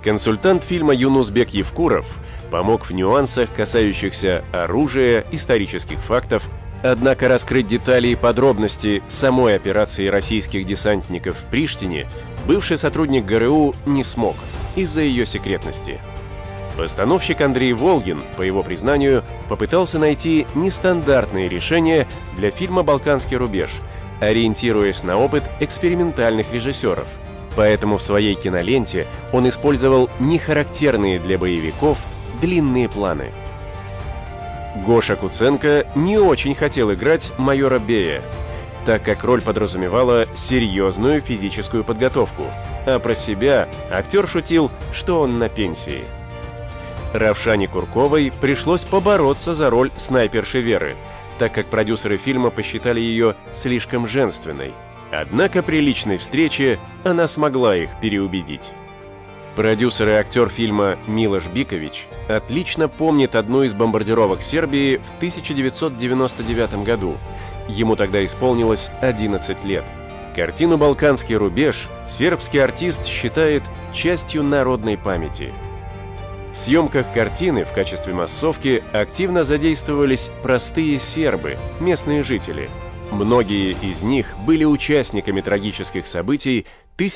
Консультант фильма Юнусбек Евкуров помог в нюансах, касающихся оружия, исторических фактов, однако раскрыть детали и подробности самой операции российских десантников в Приштине бывший сотрудник ГРУ не смог из-за ее секретности. Постановщик Андрей Волгин, по его признанию, попытался найти нестандартные решения для фильма «Балканский рубеж», ориентируясь на опыт экспериментальных режиссеров. Поэтому в своей киноленте он использовал нехарактерные для боевиков длинные планы. Гоша Куценко не очень хотел играть майора Бея, так как роль подразумевала серьезную физическую подготовку, а про себя актер шутил, что он на пенсии. Равшане Курковой пришлось побороться за роль снайперши Веры, так как продюсеры фильма посчитали ее слишком женственной. Однако при личной встрече она смогла их переубедить. Продюсер и актер фильма Милош Бикович отлично помнит одну из бомбардировок Сербии в 1999 году. Ему тогда исполнилось 11 лет. Картину «Балканский рубеж» сербский артист считает частью народной памяти. В съемках картины в качестве массовки активно задействовались простые сербы, местные жители. Многие из них были участниками трагических событий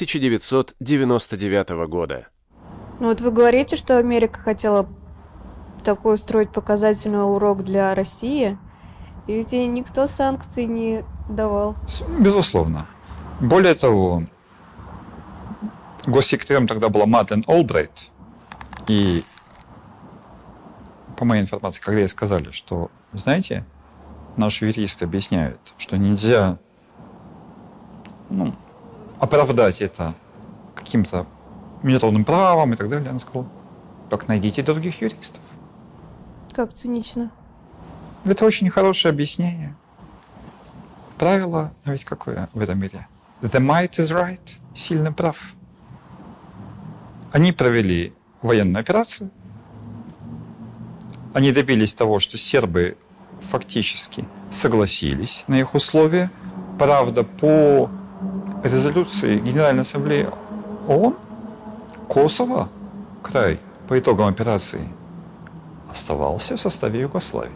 1999 года. Ну вот вы говорите, что Америка хотела такой устроить показательный урок для России, и ведь ей никто санкций не давал. Безусловно. Более того, госсекретарем тогда была Мадлен Олбрайт, и по моей информации, когда ей сказали, что, знаете, наши юристы объясняют, что нельзя оправдать это каким-то международным правом и так далее. Она сказала, так найдите других юристов. Как цинично. Это очень хорошее объяснение. Правило, ведь какое в этом мире? The might is right. Сильно прав. Они провели военную операцию. Они добились того, что сербы фактически согласились на их условия. Правда, по резолюции Генеральной Ассамблеи ООН Косово, край, по итогам операции, оставался в составе Югославии.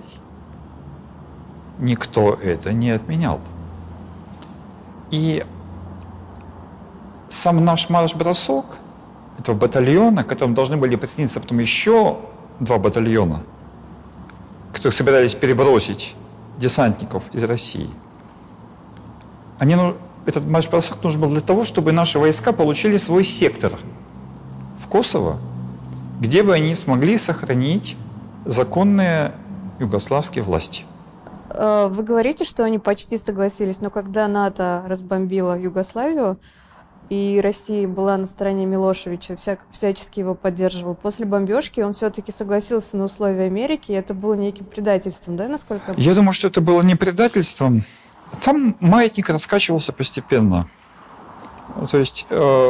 Никто это не отменял. И сам наш марш-бросок этого батальона, к которому должны были присоединиться потом еще 2 батальона, которых собирались перебросить десантников из России, этот марш-бросок нужен был для того, чтобы наши войска получили свой сектор в Косово, где бы они смогли сохранить законные югославские власти. Вы говорите, что они почти согласились, но когда НАТО разбомбило Югославию, и Россия была на стороне Милошевича, всячески его поддерживал, после бомбежки он все-таки согласился на условия Америки, и это было неким предательством, да, насколько я думаю, что это было не предательством. Там маятник раскачивался постепенно. То есть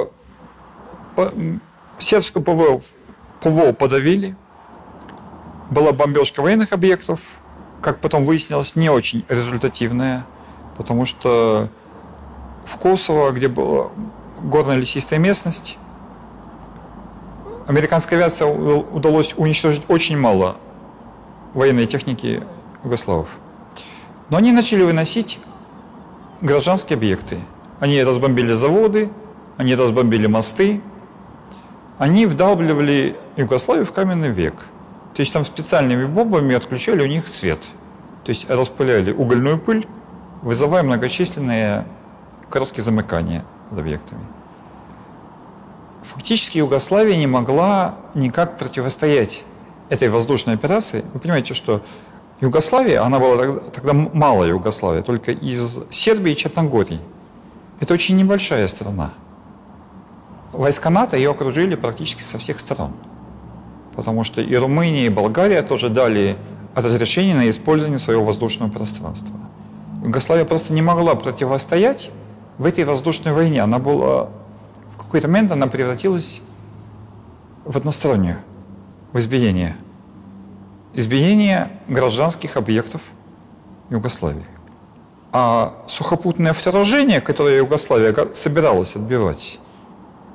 сербскую ПВО подавили, была бомбежка военных объектов, как потом выяснилось, не очень результативная, потому что в Косово, где была горная лесистая местность, американской авиации удалось уничтожить очень мало военной техники югославов. Но они начали выносить гражданские объекты. Они разбомбили заводы, они разбомбили мосты, они вдалбливали Югославию в каменный век. То есть там специальными бомбами отключали у них свет. То есть распыляли угольную пыль, вызывая многочисленные короткие замыкания над объектами. Фактически Югославия не могла никак противостоять этой воздушной операции. Вы понимаете, что Югославия, она была тогда малая Югославия, только из Сербии и Черногории. Это очень небольшая страна. Войска НАТО ее окружили практически со всех сторон. Потому что и Румыния, и Болгария тоже дали разрешение на использование своего воздушного пространства. Югославия просто не могла противостоять в этой воздушной войне. Она была, в какой-то момент она превратилась в одностороннюю, в избиение. Избиение гражданских объектов Югославии. А сухопутное вторжение, которое Югославия собиралась отбивать,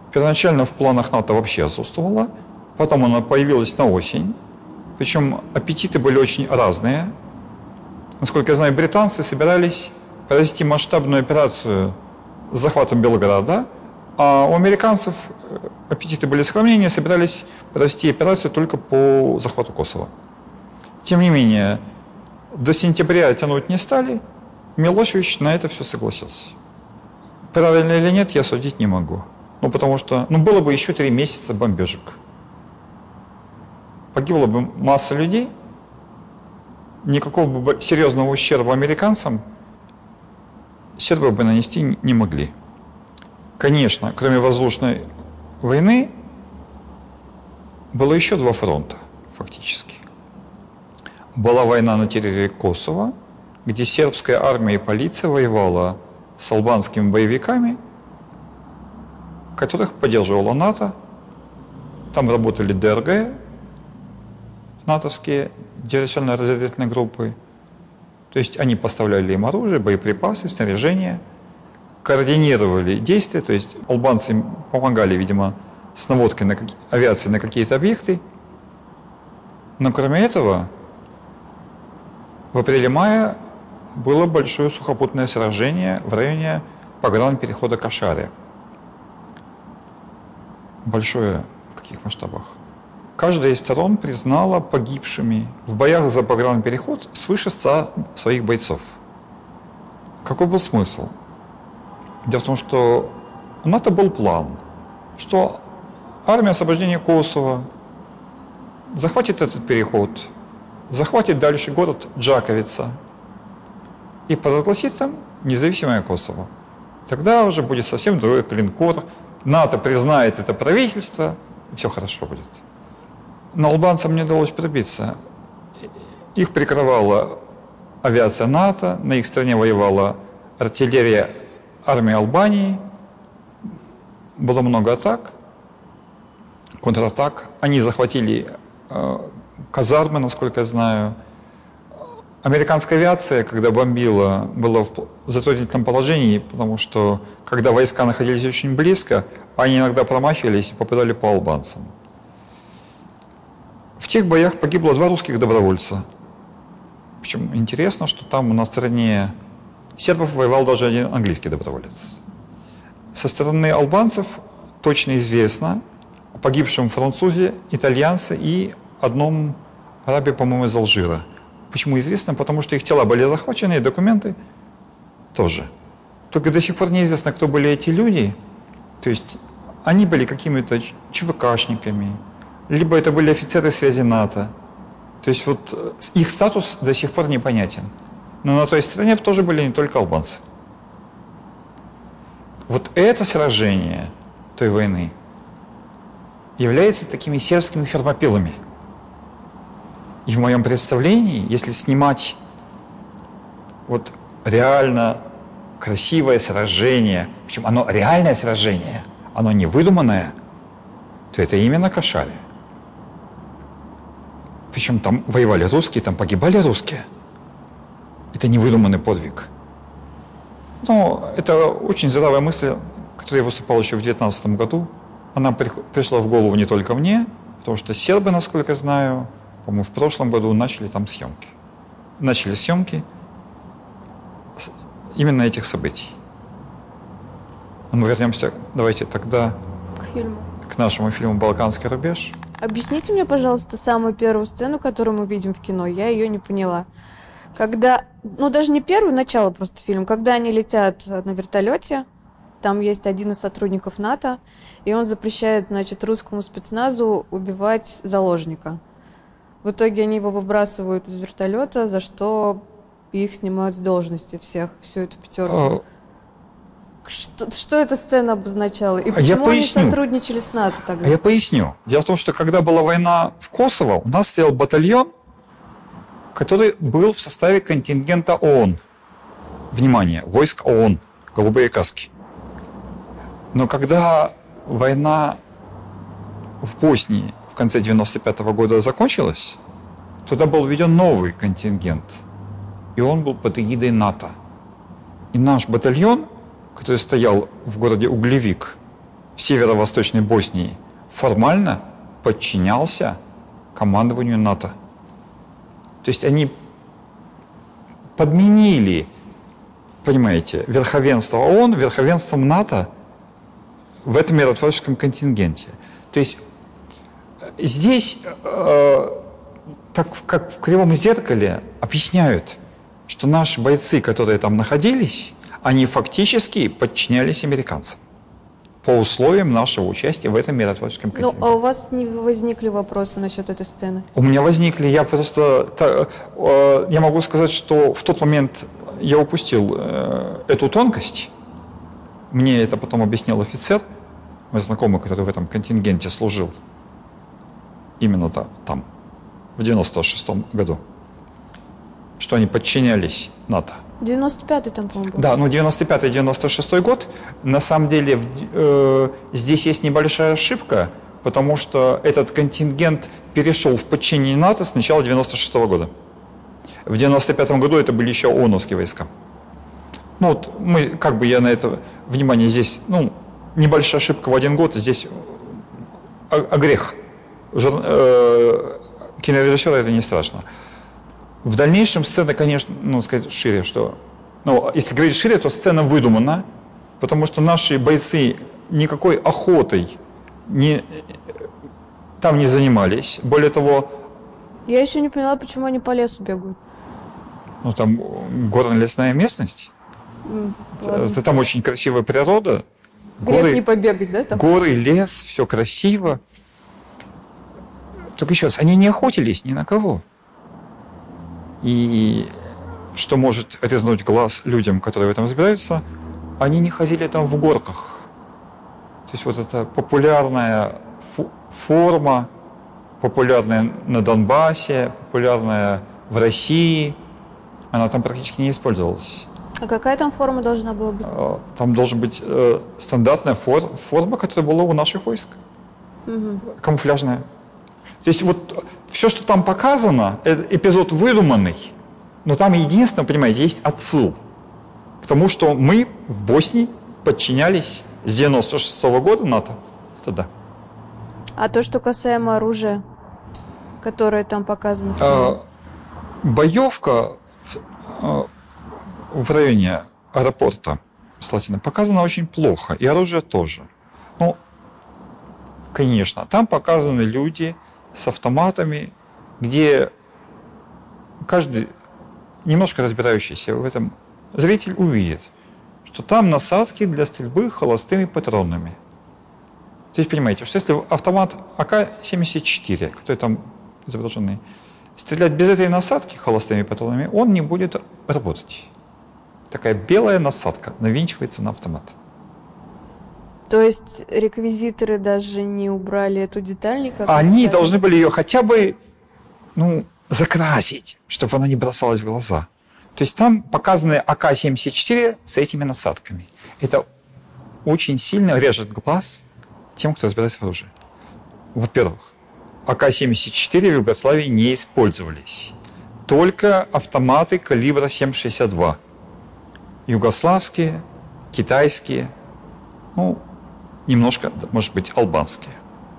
Первоначально в планах НАТО вообще отсутствовала, потом она появилась на осень. Причем аппетиты были очень разные. Насколько я знаю, британцы собирались провести масштабную операцию с захватом Белграда, а у американцев аппетиты были скромнее, собирались провести операцию только по захвату Косово. Тем не менее, до сентября тянуть не стали, и Милошевич на это все согласился. Правильно или нет, я судить не могу. Ну, потому что было бы еще 3 месяца бомбежек. Погибла бы масса людей, никакого бы серьезного ущерба американцам сербы бы нанести не могли. Конечно, кроме воздушной войны, было еще 2 фронта, фактически. Была война на территории Косово, где сербская армия и полиция воевала с албанскими боевиками, которых поддерживала НАТО. Там работали ДРГ, натовские диверсионно-разведывательные группы. То есть они поставляли им оружие, боеприпасы, снаряжение, координировали действия. То есть албанцы им помогали, видимо, с наводкой авиации на какие-то объекты. Но кроме этого, в апреле-мае было большое сухопутное сражение в районе погранперехода Кашаре. Большое в каких масштабах? Каждая из сторон признала погибшими в боях за погранпереход свыше 100 своих бойцов. Какой был смысл? Дело в том, что у НАТО был план, что армия освобождения Косово захватит этот переход, захватит дальше город Джаковица и провозгласит там независимое Косово. Тогда уже будет совсем другой клинкор. НАТО признает это правительство, и все хорошо будет. Но албанцам не удалось пробиться. Их прикрывала авиация НАТО, на их стороне воевала артиллерия армии Албании. Было много атак, контратак. Они захватили казармы, насколько я знаю. Американская авиация, когда бомбила, была в затруднительном положении, потому что, когда войска находились очень близко, они иногда промахивались и попадали по албанцам. В тех боях погибло 2 русских добровольца. Причем интересно, что там на стороне сербов воевал даже 1 английский доброволец. Со стороны албанцев точно известно о погибшем французе, итальянце и одном арабе, по-моему, из Алжира. Почему известно? Потому что их тела были захвачены, и документы тоже. Только до сих пор неизвестно, кто были эти люди. То есть они были какими-то ЧВКшниками, либо это были офицеры связи НАТО. То есть вот их статус до сих пор непонятен. Но на той стороне тоже были не только албанцы. Вот это сражение той войны является такими сербскими фермопилами. И в моем представлении, если снимать вот реально красивое сражение, причем оно реальное сражение, оно не выдуманное, то это именно Кашаре. Причем там воевали русские, там погибали русские. Это не выдуманный подвиг. Но это очень здравая мысль, которая выступала еще в 2019 году. Она пришла в голову не только мне, потому что сербы, насколько я знаю, по-моему, в прошлом году начали там съемки. Начали съемки именно этих событий. Мы вернемся, давайте тогда к нашему фильму «Балканский рубеж». Объясните мне, пожалуйста, самую первую сцену, которую мы видим в кино. Я ее не поняла. Когда, даже не первую, начало просто фильма. Когда они летят на вертолете, там есть один из сотрудников НАТО, и он запрещает, русскому спецназу убивать заложника. В итоге они его выбрасывают из вертолета, за что их снимают с должности всех, всю эту пятерку. Что эта сцена обозначала? И почему они сотрудничали с НАТО тогда? Я поясню. Дело в том, что когда была война в Косово, у нас стоял батальон, который был в составе контингента ООН. Внимание, войск ООН, голубые каски. Но когда война в Боснии в конце 1995 года закончилась, туда был введен новый контингент. И он был под эгидой НАТО. И наш батальон, который стоял в городе Углевик, в северо-восточной Боснии формально подчинялся командованию НАТО. То есть они подменили, понимаете, верховенство ООН верховенством НАТО в этом миротворческом контингенте. То есть здесь, так как в кривом зеркале, объясняют, что наши бойцы, которые там находились, они фактически подчинялись американцам по условиям нашего участия в этом миротворческом Ну, контингенте. а у вас не возникли вопросы насчет этой сцены? У меня возникли, я могу сказать, что в тот момент я упустил эту тонкость. Мне это потом объяснил офицер, мой знакомый, который в этом контингенте служил, именно там, в 96-м году, что они подчинялись НАТО. 95-й там, по-моему, был. Да, 95-96 год, на самом деле здесь есть небольшая ошибка, потому что этот контингент перешел в подчинение НАТО с начала 96 года. В 95 году это были еще ООНовские войска. Ну вот я на это внимание здесь, небольшая ошибка в один год, здесь грех. Кинорежиссера это не страшно. В дальнейшем сцена, конечно, сказать шире, что... если говорить шире, то сцена выдумана, потому что наши бойцы никакой охотой там не занимались. Более того... Я еще не поняла, почему они по лесу бегают. Там горно-лесная местность. Ладно. Там очень красивая природа. Грех не побегать, да? Там? Горы, лес, все красиво. Только еще раз, они не охотились ни на кого. И что может резнуть глаз людям, которые в этом разбираются, они не ходили там в горках. То есть вот эта популярная форма, популярная на Донбассе, популярная в России, она там практически не использовалась. А какая там форма должна была быть? Там должна быть стандартная форма, которая была у наших войск. Угу. Камуфляжная. То есть вот все, что там показано, это эпизод выдуманный, но там единственное, понимаете, есть отсыл к тому, что мы в Боснии подчинялись с 96 года НАТО. Это да. А то, что касаемо оружия, которое там показано? Боевка в районе аэропорта Слатина показана очень плохо, и оружие тоже. Конечно, там показаны люди с автоматами, где каждый, немножко разбирающийся в этом, зритель увидит, что там насадки для стрельбы холостыми патронами. То есть, понимаете, что если автомат АК-74, который там изображенный, стрелять без этой насадки холостыми патронами, он не будет работать. Такая белая насадка навинчивается на автомат. То есть реквизиторы даже не убрали эту деталь никак? Они должны были ее хотя бы, закрасить, чтобы она не бросалась в глаза. То есть там показаны АК-74 с этими насадками. Это очень сильно режет глаз тем, кто разбирается в оружии. Во-первых, АК-74 в Югославии не использовались. Только автоматы калибра 7,62. Югославские, китайские, немножко, может быть, албанские.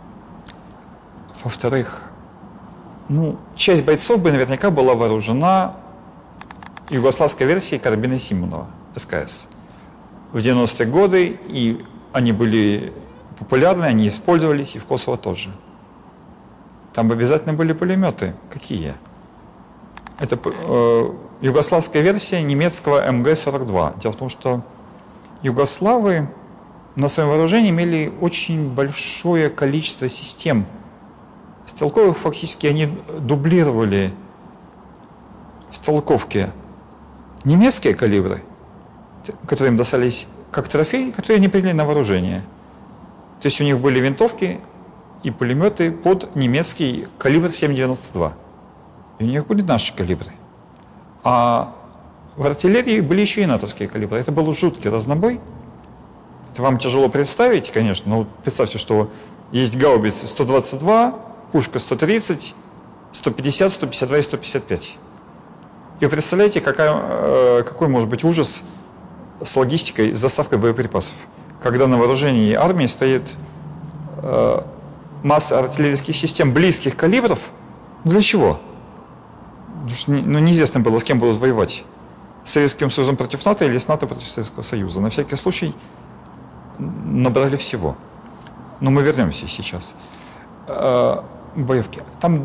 Во-вторых, часть бойцов бы наверняка была вооружена югославской версией карабина Симонова, СКС. В 90-е годы, и они были популярны, они использовались, и в Косово тоже. Там бы обязательно были пулеметы. Какие? Это югославская версия немецкого МГ-42. Дело в том, что югославы на своем вооружении имели очень большое количество систем. Стрелковых фактически они дублировали в стрелковке немецкие калибры, которые им достались как трофей, которые они приняли на вооружение. То есть у них были винтовки и пулеметы под немецкий калибр 7,92. И у них были наши калибры. А в артиллерии были еще и натовские калибры. Это был жуткий разнобой. Это вам тяжело представить, конечно, но представьте, что есть гаубицы 122, пушка 130, 150, 152 и 155. И вы представляете, какой может быть ужас с логистикой, с доставкой боеприпасов. когда на вооружении армии стоит масса артиллерийских систем близких калибров. Для чего? Потому что неизвестно было, с кем будут воевать. С Советским Союзом против НАТО или с НАТО против Советского Союза. На всякий случай набрали всего. Но мы вернемся сейчас. Боевки. Там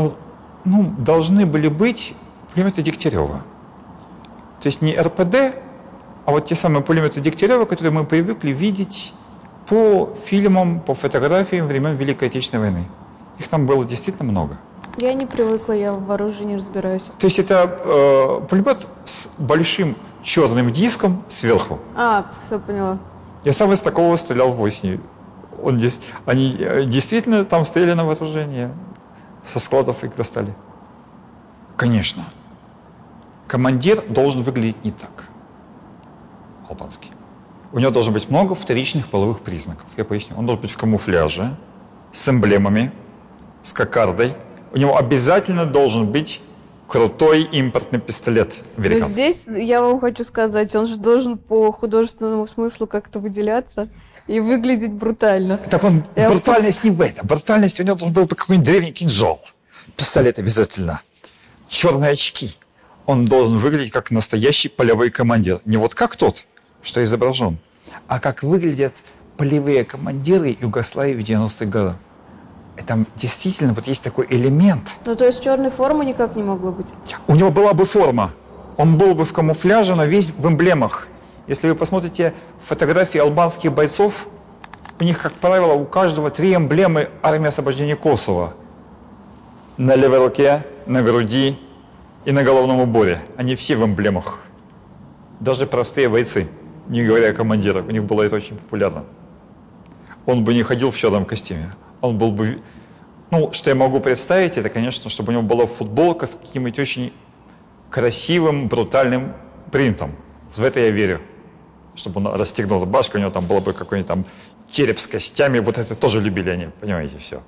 должны были быть пулеметы Дегтярева. То есть не РПД, а вот те самые пулеметы Дегтярева, которые мы привыкли видеть по фильмам, по фотографиям времен Великой Отечественной войны. Их там было действительно много. Я не привыкла, я в оружии не разбираюсь. То есть это пулемет с большим черным диском сверху. Все поняла. Я сам из такого стрелял в Боснии. Они действительно там стояли на вооружении. Со складов их достали. Конечно. Командир должен выглядеть не так. Албанский. У него должно быть много вторичных половых признаков. Я поясню. Он должен быть в камуфляже, с эмблемами, с кокардой. У него обязательно должен быть крутой импортный пистолет. Но здесь я вам хочу сказать, он же должен по художественному смыслу как-то выделяться и выглядеть брутально. Так брутальность не в этом. Брутальность у него должен был быть какой-нибудь древний кинжал. Пистолет обязательно. Черные очки. Он должен выглядеть как настоящий полевой командир. Не вот как тот, что изображен, а как выглядят полевые командиры Югославии в 90-х годах. Там действительно вот есть такой элемент. Ну, то есть черной формы никак не могло быть? У него была бы форма. Он был бы в камуфляже, но весь в эмблемах. Если вы посмотрите фотографии албанских бойцов, у них, как правило, у каждого 3 эмблемы армии освобождения Косово. На левой руке, на груди и на головном уборе. Они все в эмблемах. Даже простые бойцы, не говоря о командирах. У них было это очень популярно. Он бы не ходил в черном костюме. Он был бы... что я могу представить, это, конечно, чтобы у него была футболка с каким-нибудь очень красивым, брутальным принтом. В это я верю. Чтобы он расстегнул рубашку, у него там было бы какой-нибудь там череп с костями. Вот это тоже любили они, понимаете, все.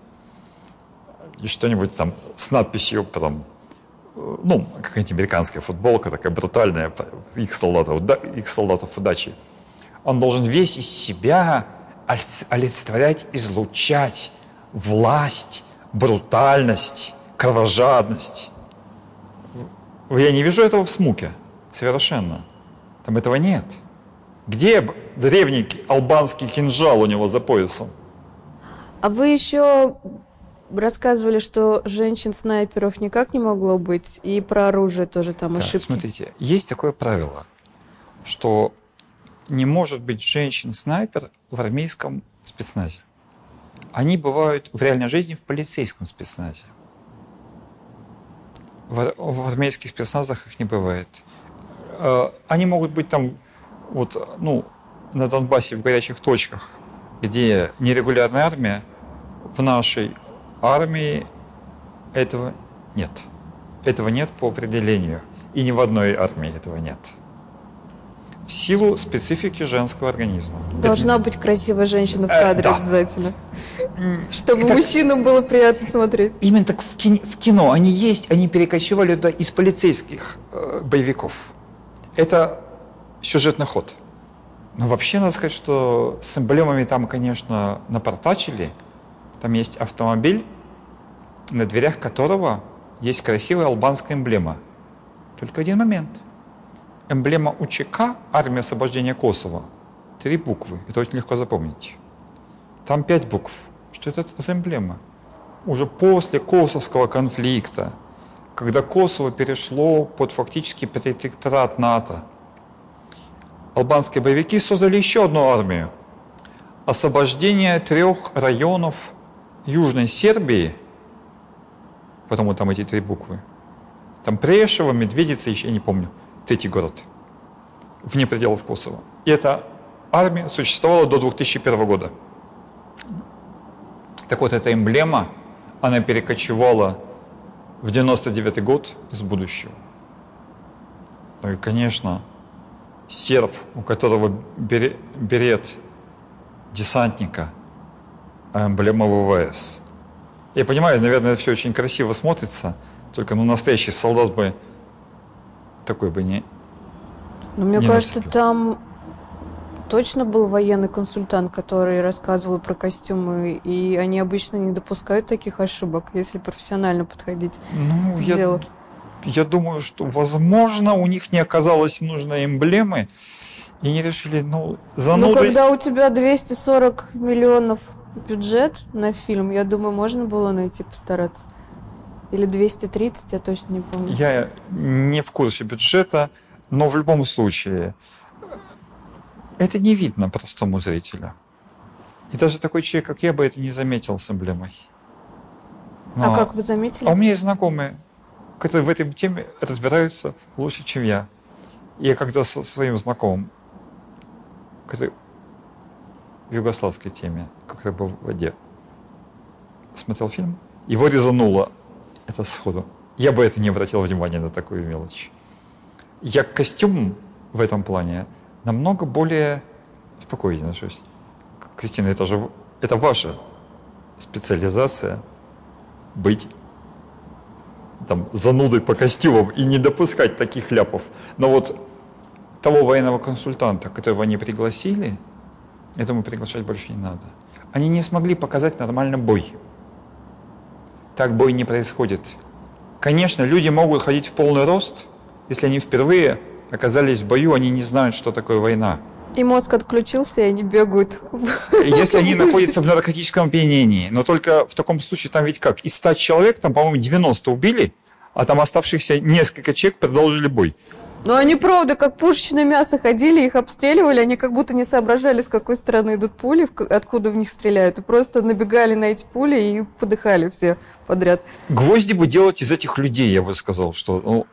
И что-нибудь там с надписью потом... какая-нибудь американская футболка, такая брутальная, их солдатов удачи. Он должен весь из себя олицетворять, излучать власть, брутальность, кровожадность. Я не вижу этого в Смуке. Совершенно. Там этого нет. Где древний албанский кинжал у него за поясом? А вы еще рассказывали, что женщин-снайперов никак не могло быть, и про оружие тоже там ошибки. Смотрите, есть такое правило, что не может быть женщин-снайпер в армейском спецназе. Они бывают в реальной жизни в полицейском спецназе. В армейских спецназах их не бывает. Они могут быть там, на Донбассе, в горячих точках, где нерегулярная армия. В нашей армии этого нет. Этого нет по определению. И ни в одной армии этого нет. В силу специфики женского организма. Должна быть красивая женщина в кадре да. Обязательно. Чтобы мужчинам было приятно смотреть. Именно так в кино они есть, они перекочевали туда из полицейских боевиков. Это сюжетный ход. Но вообще надо сказать, что с эмблемами там, конечно, напортачили. Там есть автомобиль, на дверях которого есть красивая албанская эмблема. Только один момент. Эмблема УЧК, армия освобождения Косово, 3 буквы. Это очень легко запомнить. Там 5 букв. Что это за эмблема? Уже после Косовского конфликта, когда Косово перешло под фактически протекторат НАТО, албанские боевики создали еще одну армию. Освобождение 3 районов Южной Сербии, потому там эти 3 буквы. Там Прешево, Медведица, еще я не помню, 3-й город, вне пределов Косово. И эта армия существовала до 2001 года. Так вот, эта эмблема, она перекочевала в 99-й год из будущего. Ну и, конечно, серб, у которого берет десантника, а эмблема ВВС. Я понимаю, наверное, это все очень красиво смотрится, только настоящий солдат бы такой бы не... Но мне кажется, там точно был военный консультант, который рассказывал про костюмы, и они обычно не допускают таких ошибок, если профессионально подходить Ну, к делу. я думаю, что, возможно, у них не оказалось нужной эмблемы, и они решили, Ну, занудой... когда у тебя 240 миллионов бюджет на фильм, я думаю, можно было найти, постараться. Или 230, я точно не помню. Я не в курсе бюджета, но в любом случае это не видно простому зрителю. И даже такой человек, как я, бы это не заметил с эмблемой. А как вы заметили? А у меня есть знакомые, которые в этой теме разбираются лучше, чем я. И я когда со своим знакомым, который в югославской теме, как рыба в воде, смотрел фильм, его резануло это сходу. Я бы это не обратил внимания на такую мелочь. Я к костюмам в этом плане намного более спокойно отношусь. Кристина, это ваша специализация быть там занудой по костюмам и не допускать таких ляпов. Но вот того военного консультанта, которого они пригласили, я думаю, приглашать больше не надо. Они не смогли показать нормальный бой. Так бой не происходит. Конечно, люди могут ходить в полный рост, если они впервые оказались в бою, они не знают, что такое война. И мозг отключился, и они бегают. Если они находятся в наркотическом опьянении, но только в таком случае там ведь как? Из 100 человек, там, по-моему, 90 убили, а там оставшихся несколько человек продолжили бой. Но они, правда, как пушечное мясо ходили, их обстреливали, они как будто не соображали, с какой стороны идут пули, откуда в них стреляют, и просто набегали на эти пули и подыхали все подряд. Гвозди бы делать из этих людей, я бы сказал, что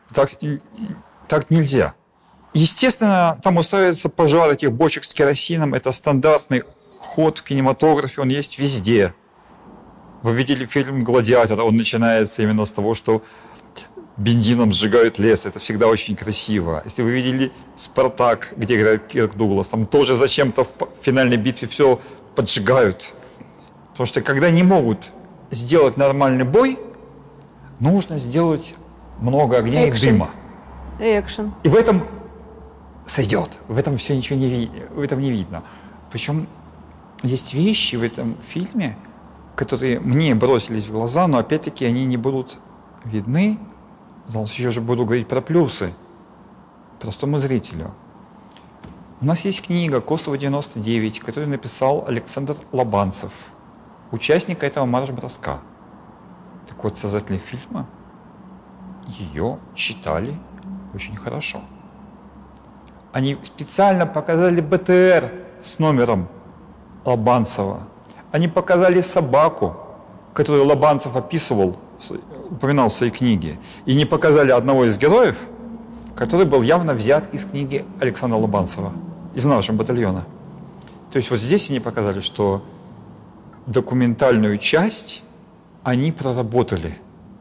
так нельзя. Естественно, там устраивается пожар этих бочек с керосином, это стандартный ход в кинематографе, он есть везде. Вы видели фильм «Гладиатор», он начинается именно с того, что бензином сжигают лес, это всегда очень красиво. Если вы видели «Спартак», где играет Кирк Дуглас, там тоже зачем-то в финальной битве все поджигают. Потому что когда не могут сделать нормальный бой, нужно сделать много огня и дыма. Экшен. И в этом сойдет, в этом все ничего в этом не видно. Причем есть вещи в этом фильме, которые мне бросились в глаза, но опять-таки они не будут видны. Еще же буду говорить про плюсы простому зрителю. У нас есть книга «Косово-99», которую написал Александр Лобанцев, участник этого марш-броска. Так вот, создатели фильма ее читали очень хорошо. Они специально показали БТР с номером Лобанцева. Они показали собаку, которую Лобанцев описывал, упоминал в своей книге. И не показали одного из героев, который был явно взят из книги Александра Лобанцева, из нашего батальона. То есть вот здесь они показали, что документальную часть они проработали.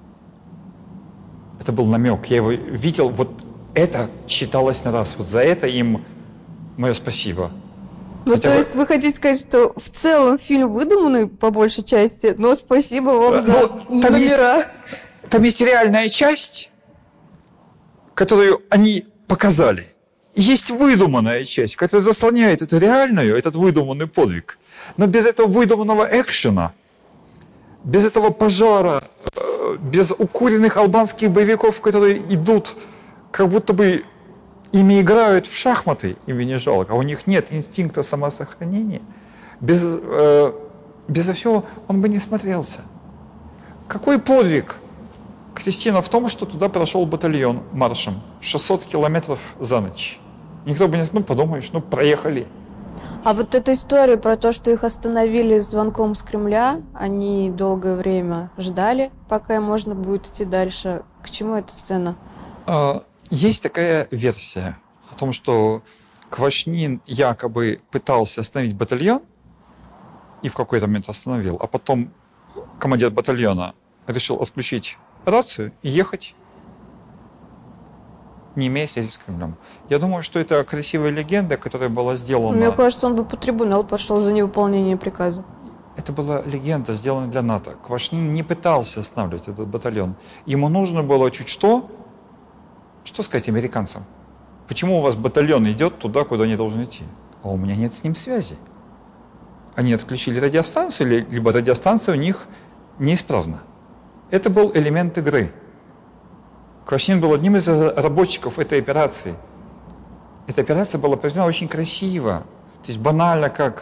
Это был намек. Я его видел, вот это читалось на раз. Вот за это им мое спасибо. Ну, то есть вы хотите сказать, что в целом фильм выдуманный по большей части, но спасибо вам за номера. Там есть реальная часть, которую они показали. И есть выдуманная часть, которая заслоняет эту реальную, этот выдуманный подвиг. Но без этого выдуманного экшена, без этого пожара, без укуренных албанских боевиков, которые идут, как будто бы ими играют в шахматы, ими не жалко, а у них нет инстинкта самосохранения, без всего он бы не смотрелся. Какой подвиг, Кристина, в том, что туда прошел батальон маршем 600 километров за ночь. Никто бы не подумаешь, проехали. А вот эта история про то, что их остановили звонком с Кремля, они долгое время ждали, пока можно будет идти дальше. К чему эта сцена? Есть такая версия о том, что Квашнин якобы пытался остановить батальон и в какой-то момент остановил, а потом командир батальона решил отключить рацию и ехать, не имея связи с Кремлем. Я думаю, что это красивая легенда, которая была сделана... Мне кажется, он бы по трибунал пошел за невыполнение приказа. Это была легенда, сделанная для НАТО. Квашнин не пытался останавливать этот батальон. Ему нужно было чуть что сказать американцам? Почему у вас батальон идет туда, куда не должен идти? а у меня нет с ним связи. Они отключили радиостанцию, либо радиостанция у них неисправна. Это был элемент игры. Квашнин был одним из разработчиков этой операции. Эта операция была проведена очень красиво. То есть банально как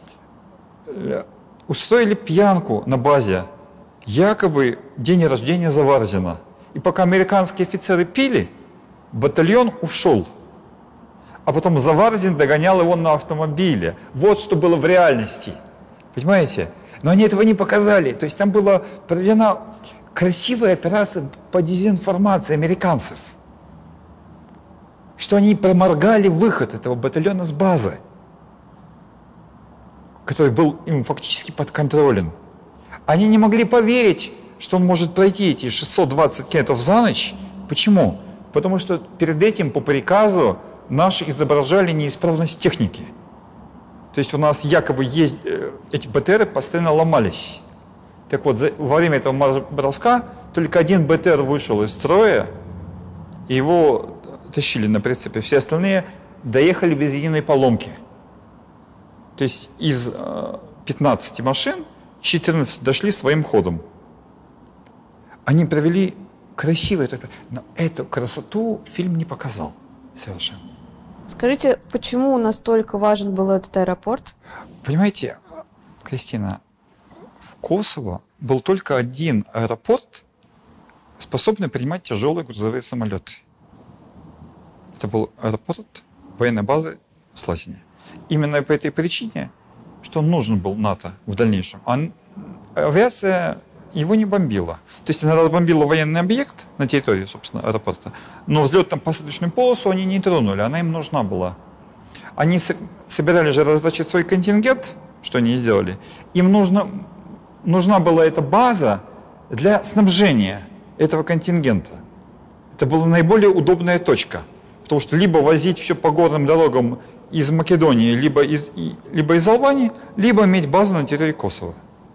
устроили пьянку на базе, якобы день рождения Заварзина. И пока американские офицеры пили, батальон ушел. А потом Заварзин догонял его на автомобиле. Вот что было в реальности. Понимаете? Но они этого не показали. То есть там была проведена красивая операция по дезинформации американцев. Что они проморгали выход этого батальона с базы, который был им фактически подконтролен. Они не могли поверить, что он может пройти эти 620 километров за ночь. Почему? Потому что перед этим по приказу наши изображали неисправность техники. То есть у нас якобы есть, эти БТРы постоянно ломались. Так вот, во время этого марш-броска только один БТР вышел из строя, и его тащили на прицепе. Все остальные доехали без единой поломки. То есть из 15 машин 14 дошли своим ходом. Они провели красивое, но эту красоту фильм не показал совершенно. Скажите, почему настолько важен был этот аэропорт? Понимаете, Кристина, в Косово был только один аэропорт, способный принимать тяжелые грузовые самолеты. Это был аэропорт военной базы в Слатине. Именно по этой причине, что он нужен был НАТО в дальнейшем. А авиация его не бомбила. То есть она разбомбила военный объект на территории, собственно, аэропорта, но взлетно-посадочную полосу они не тронули, она им нужна была. Они собирались же разворачивать свой контингент, что они и сделали. Им нужна была эта база для снабжения этого контингента. Это была наиболее удобная точка. Потому что либо возить все по горным дорогам из Македонии, либо из Албании, либо иметь базу на территории Косово.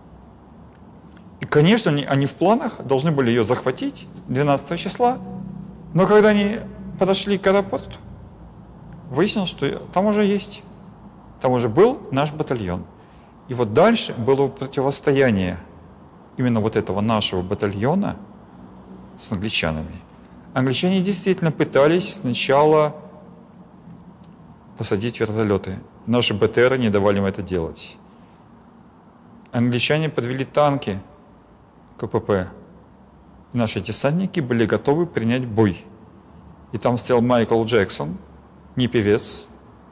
И, конечно, они в планах должны были ее захватить 12 числа, но когда они подошли к аэропорту, выяснилось, что там уже есть. Там уже был наш батальон. И вот дальше было противостояние именно вот этого нашего батальона с англичанами. Англичане действительно пытались сначала посадить вертолеты. Наши БТРы не давали им это делать. Англичане подвели танки КПП. И наши десантники были готовы принять бой. И там стоял Майкл Джексон, не певец,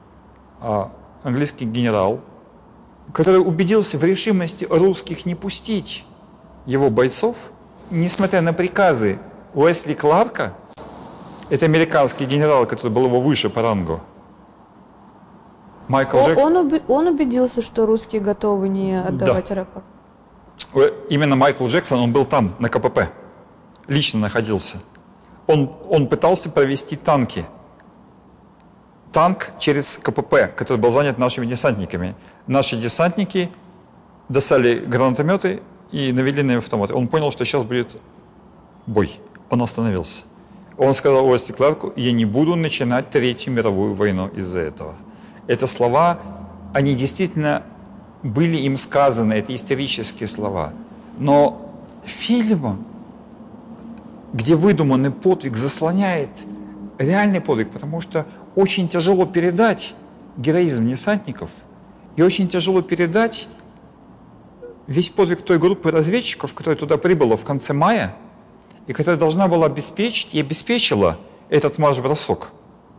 а английский генерал, который убедился в решимости русских не пустить его бойцов, несмотря на приказы Уэсли Кларка, это американский генерал, который был его выше по рангу. Он убедился, что русские готовы не отдавать аэропорт. Именно Майкл Джексон, он был там, на КПП, лично находился. Он пытался провести танки. Танк через КПП, который был занят нашими десантниками. Наши десантники достали гранатометы и навели на автоматы. Он понял, что сейчас будет бой. Он остановился. Он сказал Уэсли Кларку: я не буду начинать Третью мировую войну из-за этого. Это слова, они действительно были им сказаны, это исторические слова. Но фильм, где выдуманный подвиг заслоняет реальный подвиг, потому что очень тяжело передать героизм десантников и очень тяжело передать весь подвиг той группы разведчиков, которая туда прибыла в конце мая и которая должна была обеспечить и обеспечила этот марш-бросок.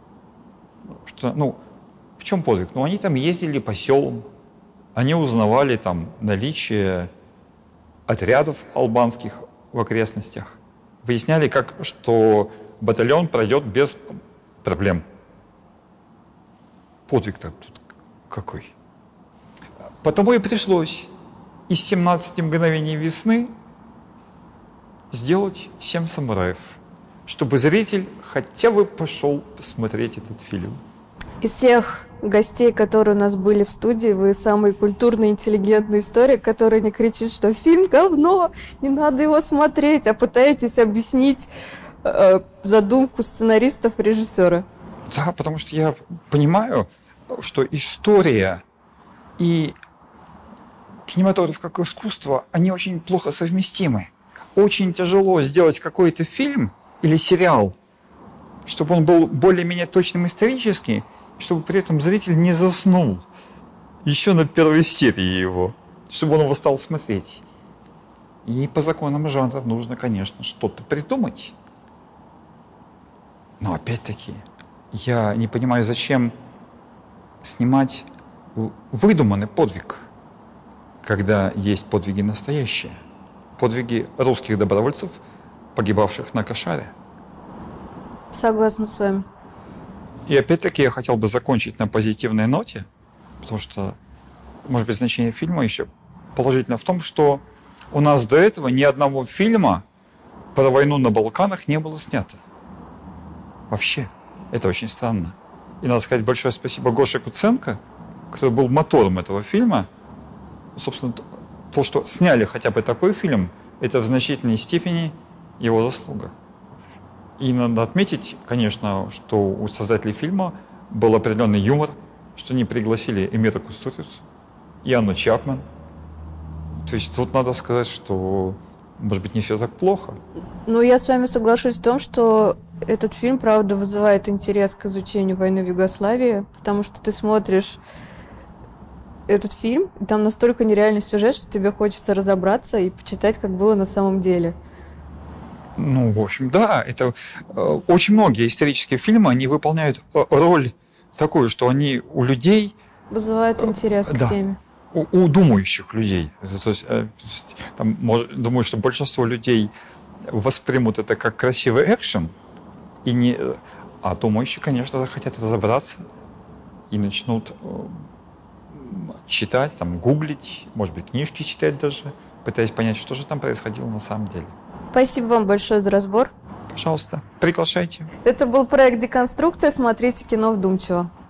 В чем подвиг? Они там ездили по селам, они узнавали там наличие отрядов албанских в окрестностях, выясняли, что батальон пройдет без проблем. Подвиг-то тут какой. Потому и пришлось из 17 мгновений весны сделать 7 самураев, чтобы зритель хотя бы пошел посмотреть этот фильм. Из всех гостей, которые у нас были в студии, вы самый культурный, интеллигентный историк, который не кричит, что фильм говно, не надо его смотреть, а пытаетесь объяснить задумку сценаристов и режиссера. Да, потому что я понимаю, что история и кинематограф как искусство, они очень плохо совместимы. Очень тяжело сделать какой-то фильм или сериал, чтобы он был более-менее точным исторически, чтобы при этом зритель не заснул еще на первой серии его, чтобы он его стал смотреть. И по законам жанра нужно, конечно, что-то придумать. Но опять-таки, я не понимаю, зачем снимать выдуманный подвиг, когда есть подвиги настоящие. Подвиги русских добровольцев, погибавших на Кошаре. Согласна с вами. И опять-таки я хотел бы закончить на позитивной ноте, потому что, может быть, значение фильма еще положительно в том, что у нас до этого ни одного фильма про войну на Балканах не было снято. Вообще. Это очень странно. И надо сказать большое спасибо Гоше Куценко, который был мотором этого фильма. Собственно, то, что сняли хотя бы такой фильм, это в значительной степени его заслуга. И надо отметить, конечно, что у создателей фильма был определенный юмор, что они пригласили Эмира Кустурицу и Анну Чапман. То есть тут надо сказать, что, может быть, не все так плохо. Ну, я с вами соглашусь в том, что этот фильм, правда, вызывает интерес к изучению войны в Югославии, потому что ты смотришь этот фильм, и там настолько нереальный сюжет, что тебе хочется разобраться и почитать, как было на самом деле. Ну, в общем, да, это очень многие исторические фильмы, они выполняют роль такую, что они у людей... Вызывают интерес к да. теме. У думающих людей. То есть, там, думаю, что большинство людей воспримут это как красивый экшен, и не, а думающие, конечно, захотят разобраться и начнут читать, там, гуглить, может быть, книжки читать даже, пытаясь понять, что же там происходило на самом деле. Спасибо вам большое за разбор. Пожалуйста, приглашайте. Это был проект «Деконструкция». Смотрите кино вдумчиво.